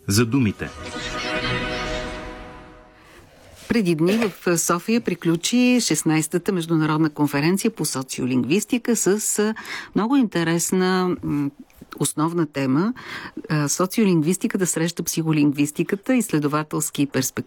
за думите. Преди дни в София приключи 16-та международна конференция по социолингвистика с много интересна основна тема. Социолингвистиката среща психолингвистиката, изследователски перспективи